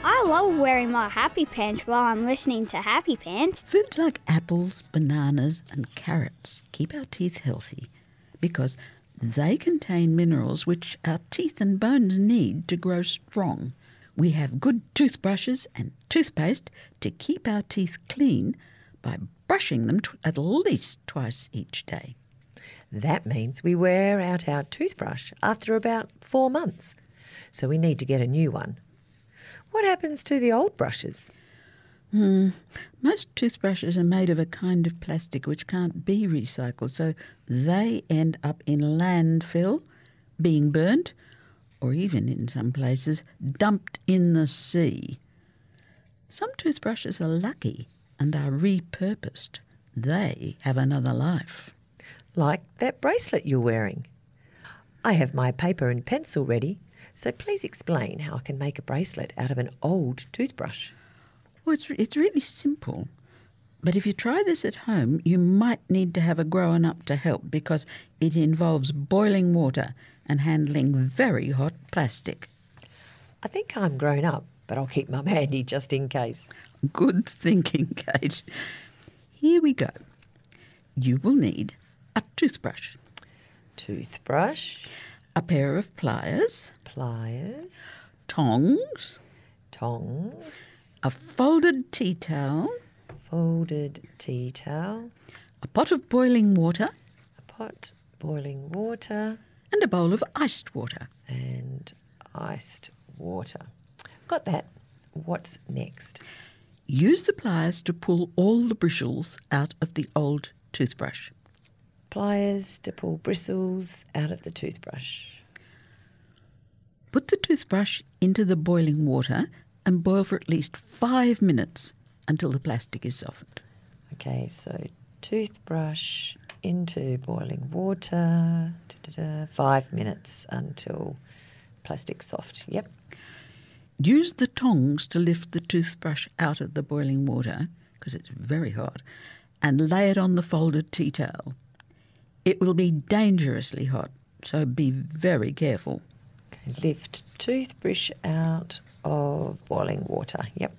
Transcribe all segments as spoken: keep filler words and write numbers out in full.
I love wearing my Happy Pants while I'm listening to Happy Pants. Foods like apples, bananas and carrots keep our teeth healthy because they contain minerals which our teeth and bones need to grow strong. We have good toothbrushes and toothpaste to keep our teeth clean by brushing them t- at least twice each day. That means we wear out our toothbrush after about four months, so we need to get a new one. What happens to the old brushes? Hmm. Most toothbrushes are made of a kind of plastic which can't be recycled, so they end up in landfill, being burnt, or even in some places dumped in the sea. Some toothbrushes are lucky and are repurposed. They have another life. Like that bracelet you're wearing. I have my paper and pencil ready, so please explain how I can make a bracelet out of an old toothbrush. Well, it's, it's really simple. But if you try this at home, you might need to have a grown-up to help because it involves boiling water and handling very hot plastic. I think I'm grown up, but I'll keep Mum handy just in case. Good thinking, Kate. Here we go. You will need a toothbrush, Toothbrush, a pair of pliers, pliers, tongs, tongs, a folded tea towel, folded tea towel, a pot of boiling water, a pot boiling water, and a bowl of iced water. and iced water. Got that. What's next? Use the pliers to pull all the bristles out of the old toothbrush. Pliers to pull bristles out of the toothbrush. Put the toothbrush into the boiling water and boil for at least five minutes until the plastic is softened. Okay, so toothbrush into boiling water, da-da-da, five minutes until plastic soft. Yep. Use the tongs to lift the toothbrush out of the boiling water, because it's very hot, and lay it on the folded tea towel. It will be dangerously hot, so be very careful. Okay, lift toothbrush out of boiling water. Yep.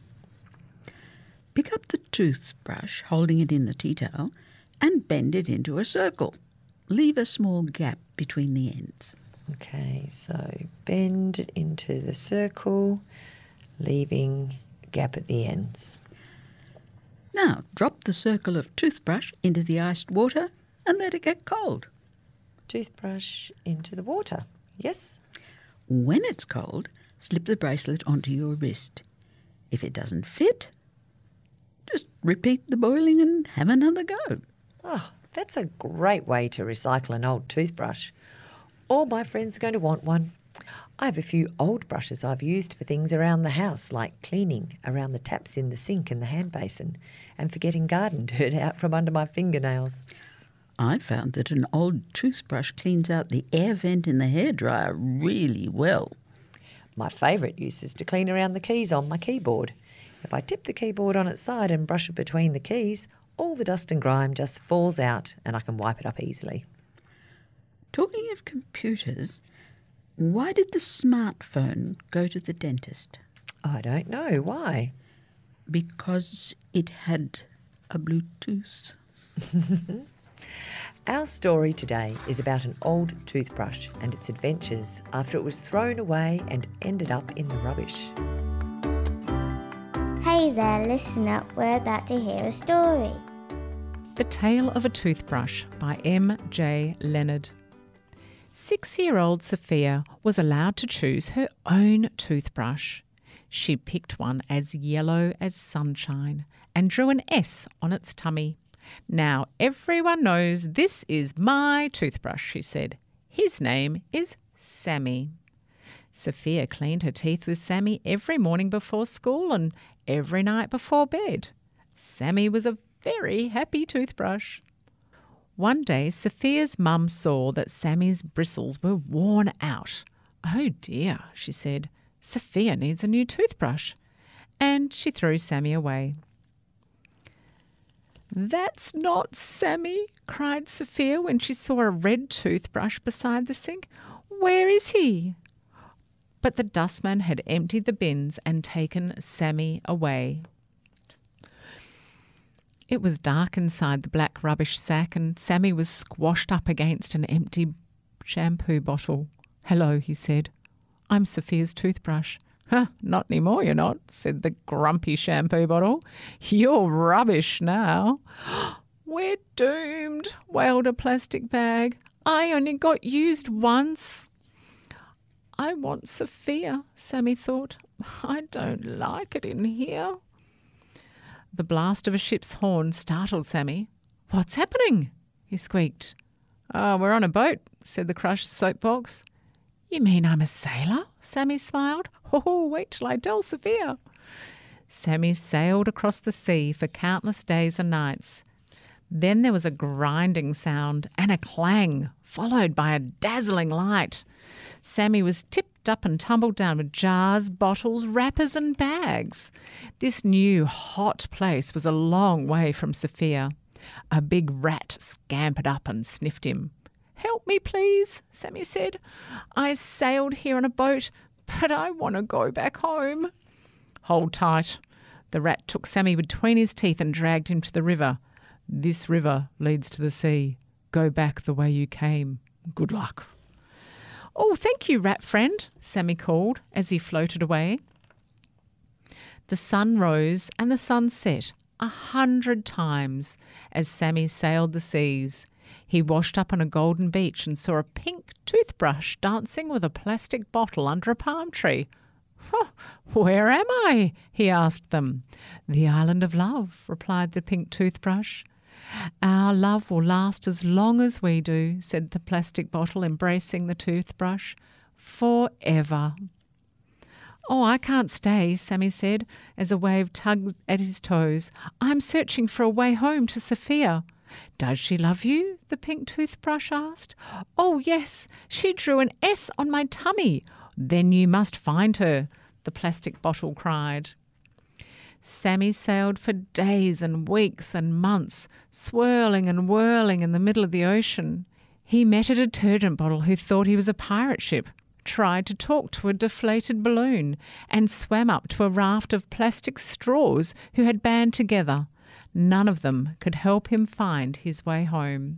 Pick up the toothbrush, holding it in the tea towel, and bend it into a circle. Leave a small gap between the ends. Okay, so bend it into the circle, leaving a gap at the ends. Now, drop the circle of toothbrush into the iced water and let it get cold. Toothbrush into the water. Yes. When it's cold, slip the bracelet onto your wrist. If it doesn't fit, just repeat the boiling and have another go. Oh, that's a great way to recycle an old toothbrush. All my friends are going to want one. I have a few old brushes I've used for things around the house, like cleaning around the taps in the sink and the hand basin, and for getting garden dirt out from under my fingernails. I found that an old toothbrush cleans out the air vent in the hairdryer really well. My favourite use is to clean around the keys on my keyboard. If I tip the keyboard on its side and brush it between the keys, all the dust and grime just falls out and I can wipe it up easily. Talking of computers, why did the smartphone go to the dentist? I don't know. Why? Because it had a Bluetooth. Our story today is about an old toothbrush and its adventures after it was thrown away and ended up in the rubbish. Hey there, listen up. We're about to hear a story. The Tale of a Toothbrush by M J Leonard. Six-year-old Sophia was allowed to choose her own toothbrush. She picked one as yellow as sunshine and drew an S on its tummy. Now everyone knows this is my toothbrush, she said. His name is Sammy. Sophia cleaned her teeth with Sammy every morning before school and every night before bed. Sammy was a very happy toothbrush. One day, Sophia's mum saw that Sammy's bristles were worn out. Oh dear, she said, Sophia needs a new toothbrush. And she threw Sammy away. That's not Sammy, cried Sophia when she saw a red toothbrush beside the sink. Where is he? but the dustman had emptied the bins and taken Sammy away. It was dark inside the black rubbish sack, and Sammy was squashed up against an empty shampoo bottle. "Hello," he said. "I'm Sophia's toothbrush." "Huh, not anymore, you're not," said the grumpy shampoo bottle. "You're rubbish now." "We're doomed," wailed a plastic bag. "I only got used once." "I want Sophia," Sammy thought. "I don't like it in here." The blast of a ship's horn startled Sammy. "What's happening?" he squeaked. "Oh, we're on a boat," said the crushed soapbox. "You mean I'm a sailor?" Sammy smiled. "Oh, wait till I tell Sophia." Sammy sailed across the sea for countless days and nights. Then there was a grinding sound and a clang, followed by a dazzling light. Sammy was tipped up and tumbled down with jars, bottles, wrappers and bags. This new hot place was a long way from Sophia. A big rat scampered up and sniffed him. "Help me, please," Sammy said. "I sailed here on a boat, but I want to go back home." "Hold tight." The rat took Sammy between his teeth and dragged him to the river. "This river leads to the sea. Go back the way you came. Good luck." "Oh, thank you, rat friend," Sammy called as he floated away. The sun rose and the sun set a hundred times as Sammy sailed the seas. He washed up on a golden beach and saw a pink toothbrush dancing with a plastic bottle under a palm tree. "Huh, where am I?" he asked them. "The island of love," replied the pink toothbrush. "Our love will last as long as we do," said the plastic bottle, embracing the toothbrush. "Forever." "Oh, I can't stay," Sammy said, as a wave tugged at his toes. "I'm searching for a way home to Sophia." "Does she love you?" the pink toothbrush asked. "Oh, yes. She drew an S on my tummy." "Then you must find her," the plastic bottle cried. Sammy sailed for days and weeks and months, swirling and whirling in the middle of the ocean. He met a detergent bottle who thought he was a pirate ship, tried to talk to a deflated balloon, and swam up to a raft of plastic straws who had band together. None of them could help him find his way home.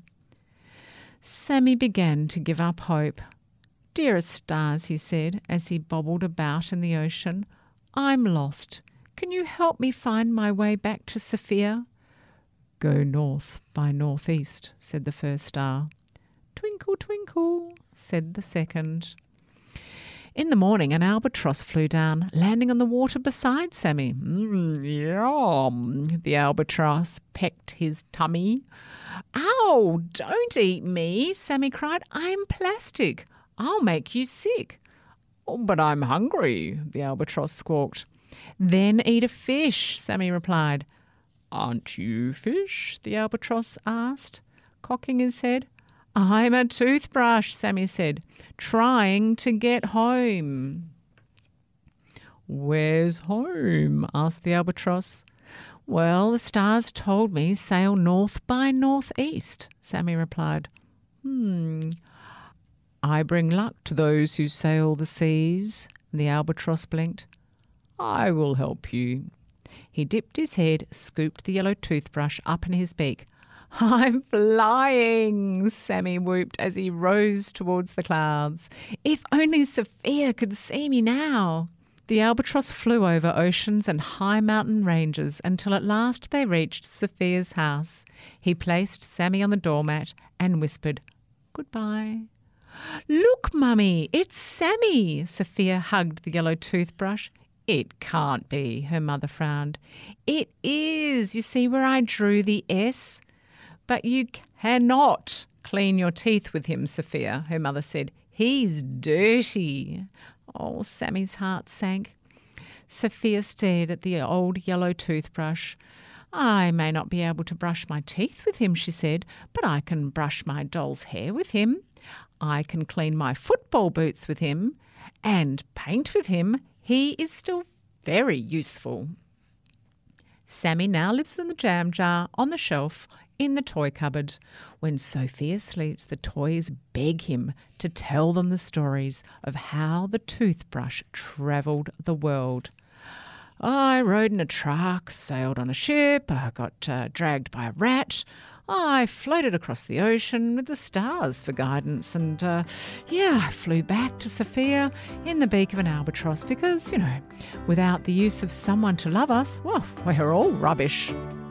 Sammy began to give up hope. "Dearest stars," he said as he bobbled about in the ocean, "I'm lost. Can you help me find my way back to Sophia?" "Go north by northeast," said the first star. "Twinkle, twinkle," said the second. In the morning, an albatross flew down, landing on the water beside Sammy. Mm, yum, the albatross pecked his tummy. "Ow, don't eat me," Sammy cried. "I'm plastic. I'll make you sick." "Oh, but I'm hungry," the albatross squawked. "Then eat a fish," Sammy replied. "Aren't you fish?" the albatross asked, cocking his head. "I'm a toothbrush," Sammy said, "trying to get home." "Where's home?" asked the albatross. "Well, the stars told me sail north by northeast," Sammy replied. Hmm. "I bring luck to those who sail the seas," the albatross blinked. "I will help you." He dipped his head, scooped the yellow toothbrush up in his beak. "I'm flying," Sammy whooped as he rose towards the clouds. "If only Sophia could see me now." The albatross flew over oceans and high mountain ranges until at last they reached Sophia's house. He placed Sammy on the doormat and whispered, "Goodbye." "Look, Mummy, it's Sammy." Sophia hugged the yellow toothbrush. "It can't be," her mother frowned. "It is. You see where I drew the S?" "But you cannot clean your teeth with him, Sophia," her mother said. "He's dirty." Oh, Sammy's heart sank. Sophia stared at the old yellow toothbrush. "I may not be able to brush my teeth with him," she said, "but I can brush my doll's hair with him. I can clean my football boots with him and paint with him. He is still very useful." Sammy now lives in the jam jar on the shelf in the toy cupboard. When Sophia sleeps, the toys beg him to tell them the stories of how the toothbrush travelled the world. I rode in a truck, sailed on a ship, I got uh, dragged by a rat, I floated across the ocean with the stars for guidance, and uh, yeah, I flew back to Sophia in the beak of an albatross because, you know, without the use of someone to love us, well, we're all rubbish.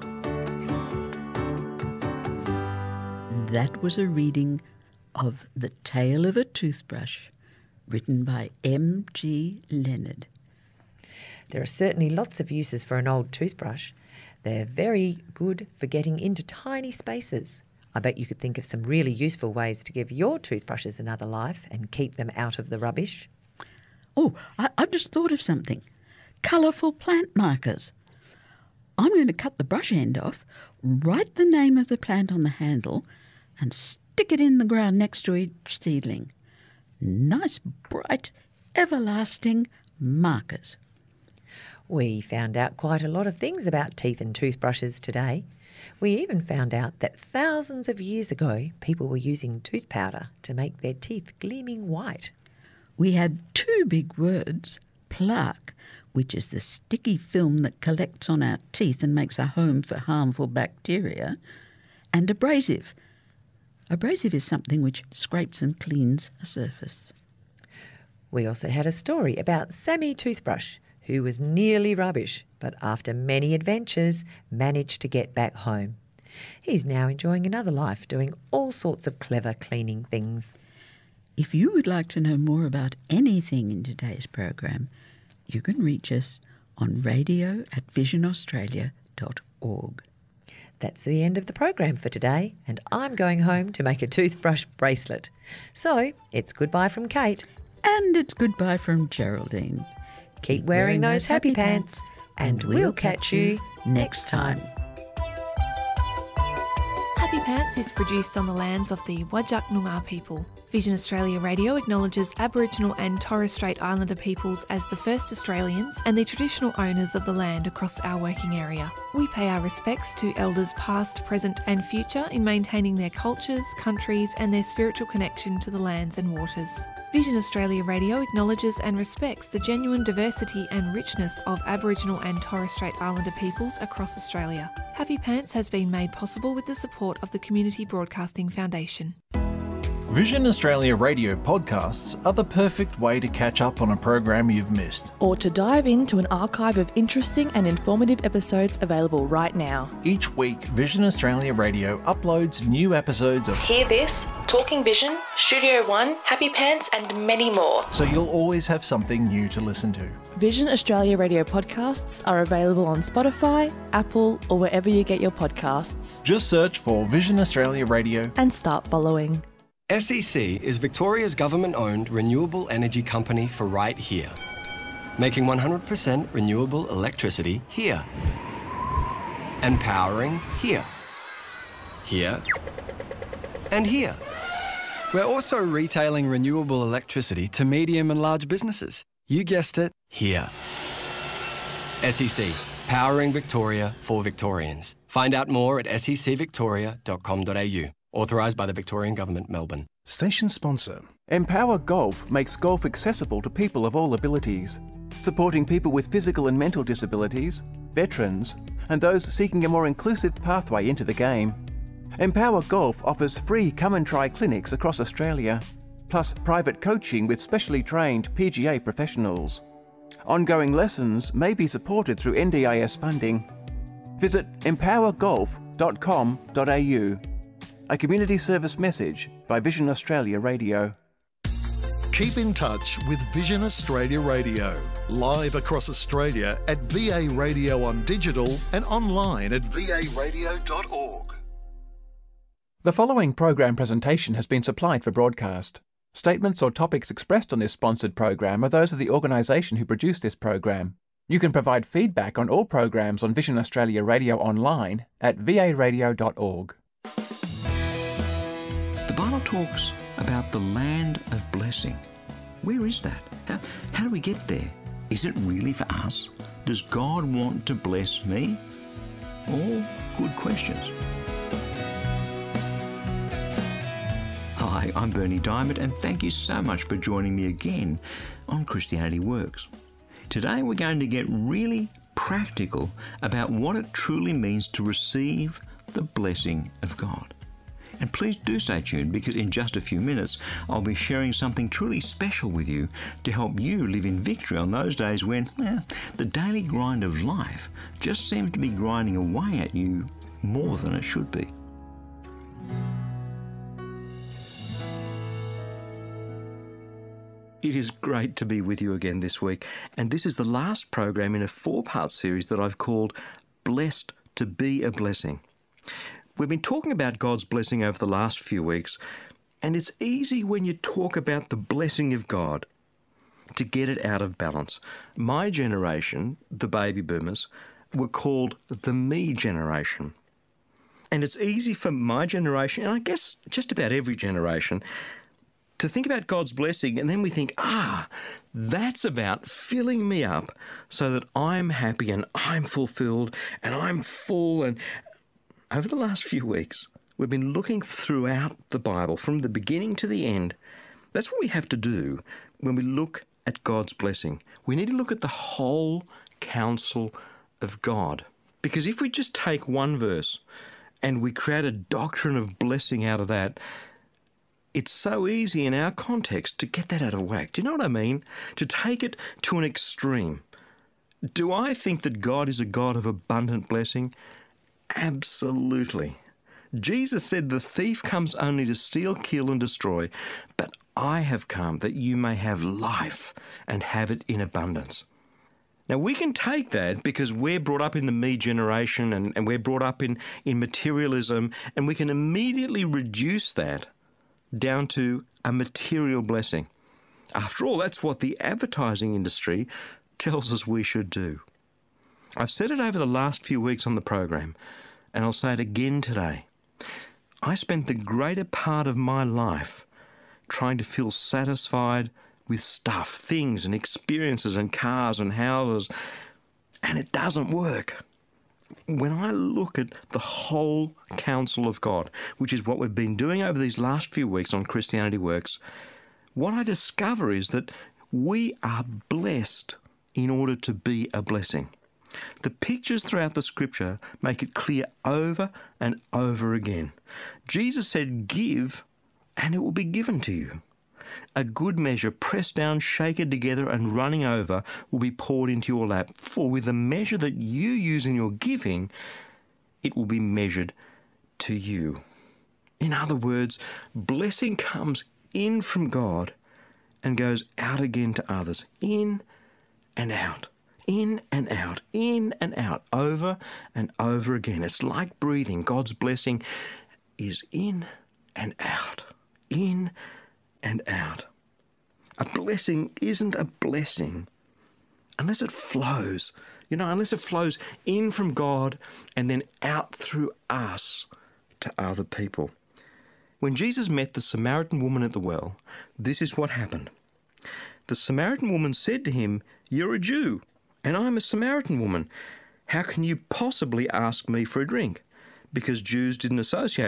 That was a reading of The Tale of a Toothbrush, written by M G Leonard. There are certainly lots of uses for an old toothbrush. They're very good for getting into tiny spaces. I bet you could think of some really useful ways to give your toothbrushes another life and keep them out of the rubbish. Oh, I, I've just thought of something. Colourful plant markers. I'm going to cut the brush end off, write the name of the plant on the handle, and stick it in the ground next to each seedling. Nice, bright, everlasting markers. We found out quite a lot of things about teeth and toothbrushes today. We even found out that thousands of years ago, people were using tooth powder to make their teeth gleaming white. We had two big words, plaque, which is the sticky film that collects on our teeth and makes a home for harmful bacteria, and abrasive. Abrasive is something which scrapes and cleans a surface. We also had a story about Sammy Toothbrush, who was nearly rubbish, but after many adventures managed to get back home. He's now enjoying another life, doing all sorts of clever cleaning things. If you would like to know more about anything in today's program, you can reach us on radio at vision australia dot org. That's the end of the program for today, and I'm going home to make a toothbrush bracelet. So, it's goodbye from Kate. And it's goodbye from Geraldine. Keep wearing those happy pants, and we'll catch you next time. Happy Pants is produced on the lands of the Whadjuk Noongar people. Vision Australia Radio acknowledges Aboriginal and Torres Strait Islander peoples as the first Australians and the traditional owners of the land across our working area. We pay our respects to elders past, present and future in maintaining their cultures, countries and their spiritual connection to the lands and waters. Vision Australia Radio acknowledges and respects the genuine diversity and richness of Aboriginal and Torres Strait Islander peoples across Australia. Happy Pants has been made possible with the support of the Community Broadcasting Foundation. Vision Australia Radio podcasts are the perfect way to catch up on a program you've missed. Or to dive into an archive of interesting and informative episodes available right now. Each week, Vision Australia Radio uploads new episodes of Hear This, Talking Vision, Studio One, Happy Pants and many more. So you'll always have something new to listen to. Vision Australia Radio podcasts are available on Spotify, Apple or wherever you get your podcasts. Just search for Vision Australia Radio and start following. S E C is Victoria's government-owned renewable energy company for right here, making one hundred percent renewable electricity here, and powering here, here, and here. We're also retailing renewable electricity to medium and large businesses. You guessed it, here. S E C, powering Victoria for Victorians. Find out more at s e c victoria dot com dot a u. Authorised by the Victorian Government, Melbourne. Station sponsor. Empower Golf makes golf accessible to people of all abilities, supporting people with physical and mental disabilities, veterans, and those seeking a more inclusive pathway into the game. Empower Golf offers free come and try clinics across Australia, plus private coaching with specially trained P G A professionals. Ongoing lessons may be supported through N D I S funding. Visit empower golf dot com dot a u. A community service message by Vision Australia Radio. Keep in touch with Vision Australia Radio, live across Australia at V A Radio on digital and online at v a radio dot org. The following program presentation has been supplied for broadcast. Statements or topics expressed on this sponsored program are those of the organisation who produced this program. You can provide feedback on all programs on Vision Australia Radio online at v a radio dot org. The Bible talks about the land of blessing. Where is that? How, how do we get there? Is it really for us? Does God want to bless me? All good questions. Hi, I'm Bernie Diamond, and thank you so much for joining me again on Christianity Works. Today we're going to get really practical about what it truly means to receive the blessing of God. And please do stay tuned, because in just a few minutes I'll be sharing something truly special with you to help you live in victory on those days when eh, the daily grind of life just seems to be grinding away at you more than it should be. It is great to be with you again this week, and this is the last program in a four-part series that I've called Blessed to be a Blessing. We've been talking about God's blessing over the last few weeks, and it's easy when you talk about the blessing of God to get it out of balance. My generation, the baby boomers, were called the me generation. And it's easy for my generation, and I guess just about every generation, to think about God's blessing, and then we think, ah, that's about filling me up so that I'm happy and I'm fulfilled and I'm full. And over the last few weeks, we've been looking throughout the Bible from the beginning to the end. That's what we have to do when we look at God's blessing. We need to look at the whole counsel of God. Because if we just take one verse and we create a doctrine of blessing out of that, it's so easy in our context to get that out of whack. Do you know what I mean? To take it to an extreme. Do I think that God is a God of abundant blessing? Absolutely. Jesus said the thief comes only to steal, kill and destroy, but I have come that you may have life and have it in abundance. Now, we can take that because we're brought up in the me generation and, and we're brought up in, in materialism, and we can immediately reduce that down to a material blessing. After all, that's what the advertising industry tells us we should do. I've said it over the last few weeks on the program, and I'll say it again today. I spent the greater part of my life trying to feel satisfied with stuff, things and experiences and cars and houses, and it doesn't work. When I look at the whole counsel of God, which is what we've been doing over these last few weeks on Christianity Works, what I discover is that we are blessed in order to be a blessing. The pictures throughout the Scripture make it clear over and over again. Jesus said, "Give, and it will be given to you. A good measure, pressed down, shaken together, and running over, will be poured into your lap. For with the measure that you use in your giving, it will be measured to you." In other words, blessing comes in from God and goes out again to others. In and out. In and out. In and out. Over and over again. It's like breathing. God's blessing is in and out. In and out. A blessing isn't a blessing unless it flows, you know, unless it flows in from God and then out through us to other people. When Jesus met the Samaritan woman at the well, this is what happened. The Samaritan woman said to him, "You're a Jew, and I'm a Samaritan woman. How can you possibly ask me for a drink?" Because Jews didn't associate